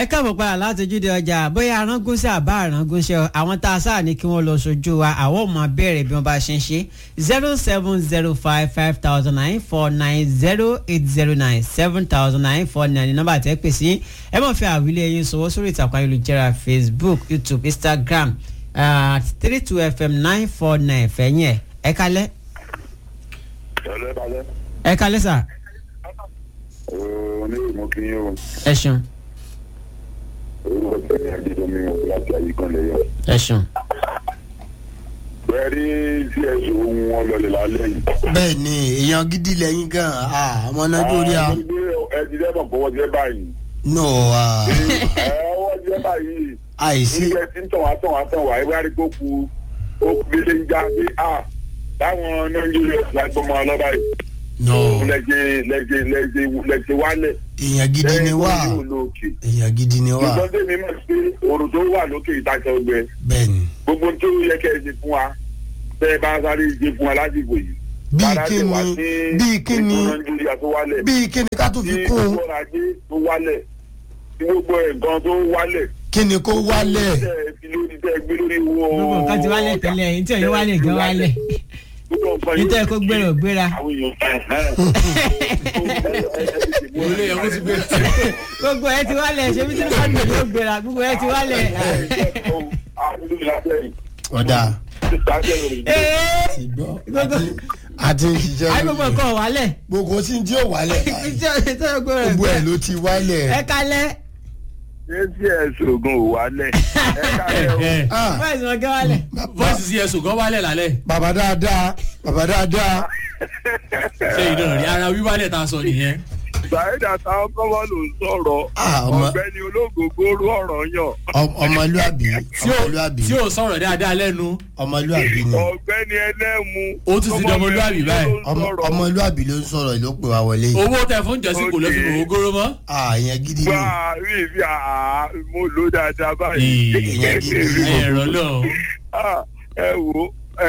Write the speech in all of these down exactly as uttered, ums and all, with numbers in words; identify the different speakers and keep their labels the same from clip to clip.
Speaker 1: ẹ káàbọ̀ padà láti ojúde ọjà bóyá arángúnṣe àbá arángúnṣe àwọn tá a sáà ní kí wọ́n lọ sójú wa àwọn ò máa bẹ̀rẹ̀ bí wọ́n bá ṣe ń ṣe zero seven zero five five thousand nine four nine zero eight zero nine seven thousand nine four nine ní nọ́mbà tẹ́ pè sí ẹ mọ̀ fi àwílé ẹyin sọ̀wọ́ sórí ìtàkùn ayélujára Facebook YouTube Instagram three two F M nine four nine fẹ̀yìn ẹ̀ ẹ kálẹ́. ẹ kálẹ́ sà.
Speaker 2: ooo ní ìmọ̀ kí yín o.
Speaker 1: ẹ ṣeun.
Speaker 2: orúkọ tẹ̀lé àdìsọ́mi wọn láti àyíkan lẹ́yọ.
Speaker 1: ẹ ṣeun.
Speaker 2: bẹ́ẹ̀ rí sí ẹ̀sùn ohun wọn lọlẹ̀ lálẹ́ yìí.
Speaker 3: bẹ́ẹ̀ ni èèyàn gidi lẹ́yìn gan ọmọ nàìjíríà.
Speaker 2: ẹ ti dẹ́mọ̀ fọwọ́ jẹ́ báyìí.
Speaker 3: no
Speaker 2: ẹ ọwọ́ jẹ́ báyìí.
Speaker 3: àìsí.
Speaker 2: nígbà tí ń tàn wá tàn wá tàn wá ẹ bá rí kó ku ó kú bí ṣe ń já sí a táwọn nàìjíríà lágbọ́mọ ọlọ́ba yìí.
Speaker 3: no
Speaker 2: lẹ́jẹ̀ lẹ́jẹ̀ lẹ́jẹ̀ lẹ́jẹ̀ wálẹ̀.
Speaker 3: èèyàn gidi ni wá èèyàn gidi ni wá.
Speaker 2: ìgbọ́n tèmi mọ̀ sí òrùn tó wà lókè ìdájọ́ ọgbẹ́.
Speaker 3: bẹ́ẹ̀ni.
Speaker 2: gbogbo tó yẹ kẹ́ ẹ ṣe fún wa tẹ́ ẹ bá sáré ṣe fún wa lásìkò yìí.
Speaker 3: bíi kíni bíi kíni bíi kíni ká tó fi kún.
Speaker 2: bí gbogbo ajé tó wálẹ̀ bí gbogbo ẹ̀gbọ́n tó wálẹ̀.
Speaker 3: kíni kó wálẹ̀.
Speaker 1: gbogbo nǹkan ti wálẹ̀ tẹ́lẹ̀ yìí tí òye wálẹ̀ gan wálẹ̀ nítorí kó gbéra ò gbéra. gbogbo ẹ ti wálẹ̀ ṣé bí tí wọ́n ń lò ó gbéra gbogbo ẹ ti wálẹ̀.
Speaker 3: ọ̀dà àti ìṣiṣẹ́
Speaker 1: lórí gbogbo nǹkan wálẹ̀.
Speaker 3: gbogbo sí ti ò wálẹ̀ gbogbo ẹ̀ ló ti wálẹ̀.
Speaker 1: ẹ kalẹ̀.
Speaker 2: Jésì ẹ̀sùn ogun ò wálẹ̀. Ẹ kalẹ̀ o.
Speaker 1: Bọ́ọ̀sì wọn gẹ́ wálẹ̀.
Speaker 4: Bọ́ọ̀sì sí ẹ̀sùn gan wálẹ̀ lálẹ́.
Speaker 3: Bàbá dáadáa bàbá dáadáa.
Speaker 4: Ṣé ìdánwò rí ara wíwálẹ̀ tá a sọ nìyẹn?
Speaker 2: Sàídà táwọn kọ́mọ́ ló ń sọ̀rọ̀. Ọ̀gbẹ́ni olóògógóró ọ̀rọ̀ yàn.
Speaker 3: Ọmọlúàbí ọmọlúàbí.
Speaker 4: Tí ò sọ̀rọ̀ dáadáa lẹ́nu.
Speaker 3: Ọmọlúàbí ni.
Speaker 2: Ọ̀gbẹ́ni ẹlẹ́mu.
Speaker 4: Ó tún ti di ọmọlúàbí báyìí.
Speaker 3: Ọmọlúàbí ló ń sọ̀rọ̀ ló pè wá wọlé.
Speaker 4: Owó tẹ fún jẹ́sí kò lọ fi ògógóró mọ́.
Speaker 3: Àyàn gidi ni.
Speaker 2: Gbà rí ibi àá mo lò dáadáa báyìí.
Speaker 3: Èèyàn gidi ni.
Speaker 4: Ẹ̀rọ lọ.
Speaker 2: Ẹ wo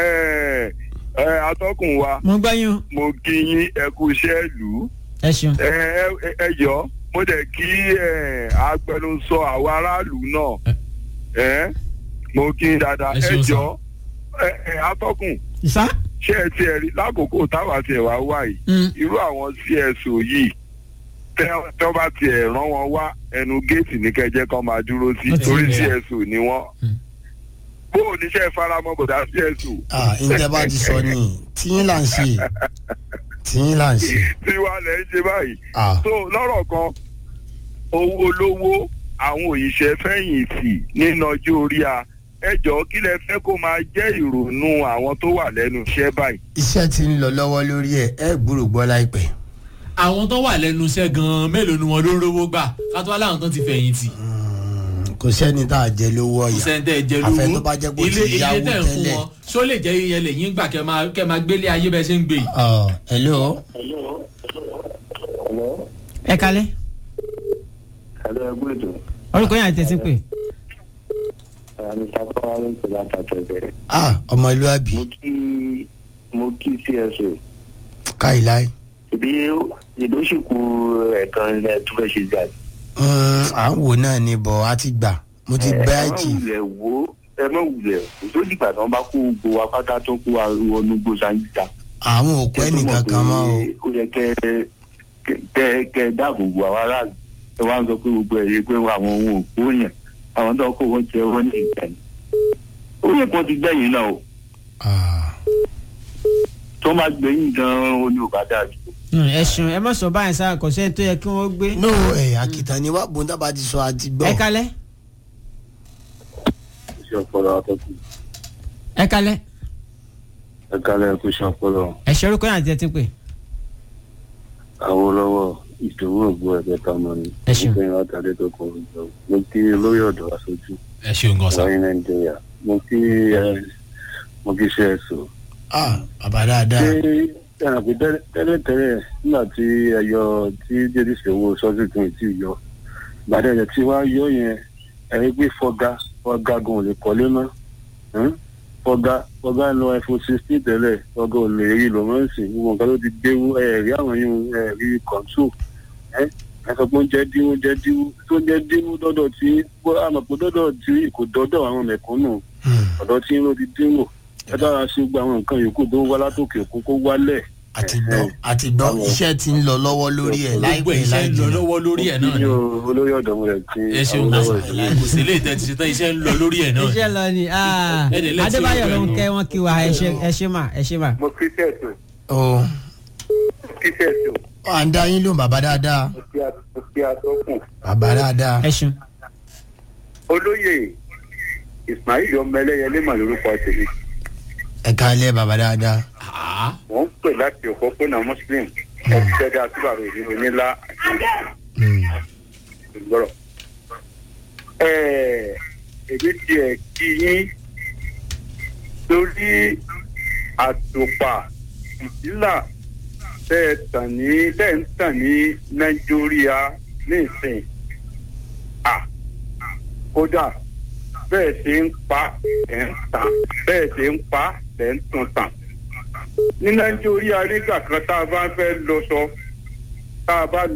Speaker 2: atọ́kùn wa.
Speaker 1: Mo gbọ́ yín.
Speaker 2: Mo kí yín ẹ kú iṣẹ́ ìlú.
Speaker 1: Ẹ ṣeun.
Speaker 2: ẹ ẹ yọ mo dẹ̀ kí agbẹnusọ àwọn aráàlú náà mo kí dáadáa ẹ jọ atọ́kùn
Speaker 1: ṣé
Speaker 2: ẹ tiẹ̀ rí lákòókò táwa tiẹ̀ wá wá yìí irú àwọn C S O yìí tẹ́ bá tiẹ̀ rán wọn wá ẹnu géètì ní kẹjẹ kan máa dúró sí torí C S O ni wọ́n bó o níṣẹ́ faramọ́ bọ̀dá C S O.
Speaker 3: ǹjẹ́ bá ti sọ ni tí ń là ń ṣe tí ń là ń ṣe.
Speaker 2: tí wàá lẹ̀ ń ṣe báyìí. so lọ́rọ̀ kan owó olówó àwọn òyìnṣẹ́ fẹ̀yìntì nínú ọjọ́ orí a ẹ jọ̀ọ́ kí lẹ fẹ́ kó máa jẹ́ ìrònú àwọn tó wà lẹ́nu iṣẹ́ báyìí.
Speaker 3: iṣẹ́ tí ń lọ lọ́wọ́ lórí ẹ̀ ẹ gbúrò gbọ́ láìpẹ́.
Speaker 4: àwọn tó wà lẹ́nu iṣẹ́ gan-an mélòó ni wọ́n ló ń rówó gbà kátó wá láwọn tó ti fẹ̀yìntì.
Speaker 3: kò sẹ́ni tá a jẹ lówó ọ̀yà àfẹ́ tó bá jẹ́ kó ti yáwó tẹ́lẹ̀.
Speaker 4: ṣó lè jẹ́ iye lẹ́yìn gbà kẹ́ máa kẹ́ máa gbélé ayé bẹ́ẹ̀ ṣe ń gbé yìí.
Speaker 3: hello.
Speaker 1: ẹ kalẹ̀.
Speaker 2: hello ẹ gbé ètò.
Speaker 1: orúkọ yẹn àti tẹ̀sí pé.
Speaker 2: àmì sábà ló ń pè látàtọ̀ bẹ̀rẹ̀.
Speaker 3: ah ọmọlúwàbí.
Speaker 2: mo kí mo kí C S O.
Speaker 3: káìláì.
Speaker 2: ìbí ìdóṣìkú ẹ̀kan ẹ̀ tó fẹ́ ṣe jáde.
Speaker 3: à ń wò náà ni bọ̀ á ti gbà mo ti bẹ́ àjì.
Speaker 2: ẹ má wulẹ̀ wo ẹ má wulẹ̀ tó dìgbà tí wọ́n bá kó gbogbo wa pátá tó kó wa wọnú gbòòsànjìjà.
Speaker 3: àwọn òkú ẹnìkan kan mọ́ o.
Speaker 2: ó yẹ kẹ kẹ kẹ dáàbò bo àwọn aráàlú ẹ wá ń sọ pé gbogbo ẹ̀yẹ pé àwọn ohun òkú yẹn àwọn tó kó wọn jẹ wọn ní ìgbà yìí. ó yẹ kó ti gbẹ̀yìn náà o. tó máa gbẹ̀yìn gan-an ó ní ò bá dáa jù.
Speaker 1: ẹ ṣeun ẹ má sọ báyìí sáà kò sẹ́ni tó yẹ kí wọ́n gbé.
Speaker 3: no ẹ àkìtàn ni wàá bóńdà bá ti sọ àti gbọ́.
Speaker 1: ẹ kalẹ̀.
Speaker 2: ṣe ọpọlọ atọ́kù.
Speaker 1: ẹ kalẹ̀.
Speaker 2: ẹ kalẹ̀ kó ṣe ọpọlọ.
Speaker 1: ẹ ṣe orúkọ yẹn àti tẹ̀sí pé.
Speaker 2: Awólọ́wọ̀ ìṣòwò ògbó ẹgbẹ́ tamọ ni.
Speaker 1: ẹ ṣeun.
Speaker 2: ìpín látàdé tó kọ ìjọ mo kí olórí ọ̀dọ́ aṣojú.
Speaker 4: ẹ ṣeun gan sa.
Speaker 2: wáyé nàìjíríà mo kí ẹ mo kí ṣe é so.
Speaker 3: ah bàbá dáadáa.
Speaker 2: ṣé ẹnì pé tẹ́lẹ̀tẹ́lẹ̀ nígbà tí ẹyọ tí jẹ́rìí ṣòwò sọ́sì tún ti yọ gbàdẹ́rẹ̀ tí wàá yọ yẹn ẹ̀rí pé fọ́gá fọ́gá gan ò lè kọ́lé mọ́ fọ́gá fọ́gá lọ iPhone sixteen tẹ́lẹ̀ fọ́gá ò lè rí lọ́mọ́sì gbogbo nǹkan ló ti gbéwó ẹ̀rí àwọn yìí ẹ̀rí kọ̀ǹtù ẹ̀sọ́ pé oúnjẹ dín oúnjẹ dín tó jẹ́ dín dọ́dọ̀ tí àmọ̀ pé dọ́dọ̀ tí kò dọ́dọ̀ àwọn mẹ̀kúnnù ọ̀dọ̀ tí ló ti dín wò ẹ dára sí gbogbo àwọn nǹkan yòókù tó wá látòkè òkun kó wálẹ̀.
Speaker 3: àti gbọ́ àti gbọ́ iṣẹ́ ti ń lọ lọ́wọ́ lórí ẹ̀ láìpẹ́
Speaker 4: iṣẹ́ ń lọ lọ́wọ́ lórí ẹ̀ náà ni.
Speaker 2: olórí ọ̀dọ́ rẹ̀ ti.
Speaker 4: ẹ ṣeun kò sí ilé ìtẹ́tí ṣetán iṣẹ́ ń lọ lórí ẹ̀ náà.
Speaker 1: iṣẹ́ lọ ni Adébáyọ̀ ló ń kẹ́ wọn kí wa ẹ ṣe mà ẹ ṣe mà.
Speaker 2: mo kí sẹ́ẹ̀tù.
Speaker 3: o
Speaker 2: kí sẹ́ẹ̀tù.
Speaker 3: à ń dá yín lóhùn bàbá dáadáa.
Speaker 2: mo kí atọ́kùn.
Speaker 3: bàbá dáadáa.
Speaker 1: ẹ ṣeun.
Speaker 2: olóyè Ismail ọmọ ẹlẹ́yẹlé mà lórúkọ tèmi.
Speaker 3: ẹ káalẹ́ bàbá dáadáa.
Speaker 2: wọ́n ń pè láti òpópónà muslim ọ̀ṣẹ́dá àtúbàrò ìlú onílá ìgbọ́rọ̀. èmi tiẹ̀ kí yín lórí àtòpà ìdílà tẹ́ ẹ tàn ní tẹ́ ẹ ń tàn ní nàìjíríà nísìn. kódà bẹ́ẹ̀ ṣe ń pa ẹ̀ ń tàn bẹ́ẹ̀ ṣe ń pa ẹ̀ ń tún tàn. ní nàìjíríà nígbà kan tá a bá fẹ́ lọ sọ tá a bá